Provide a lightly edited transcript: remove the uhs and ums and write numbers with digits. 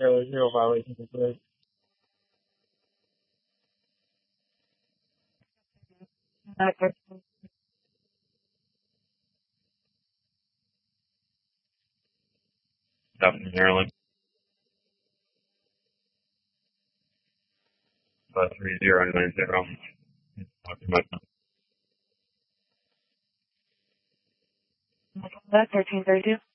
zero violation for today. Dublin, Maryland. 3090. That 1332.